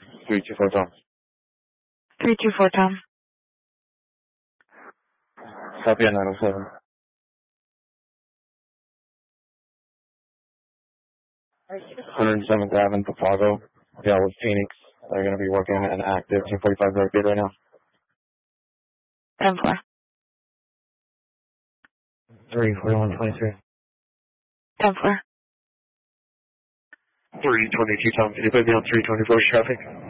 324 Tom. 324 Tom. Copy on 907. 107th Avenue, Papago. Yeah, with Phoenix. They're going to be working an active 245 North Gate right now. 10-4. 34123. 10-4. 322 Tom. Can you put me on 324 traffic?